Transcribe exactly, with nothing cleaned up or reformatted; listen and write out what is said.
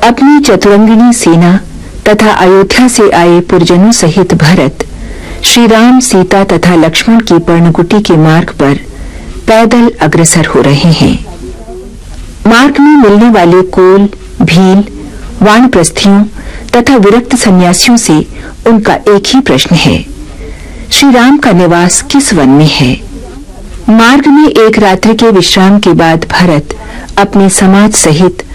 अपनी चतुरंगिणी सेना तथा अयोध्या से आए पुरजनों सहित भरत श्री राम, सीता तथा लक्ष्मण की पर्णकुटी के मार्ग पर पैदल अग्रसर हो रहे हैं। मार्ग में मिलने वाले कोल, भील, वानप्रस्थियों तथा विरक्त सन्यासियों से उनका एक ही प्रश्न है, श्री राम का निवास किस वन में है। मार्ग में एक रात्रि के विश्राम के बाद भरत अपने समाज सहित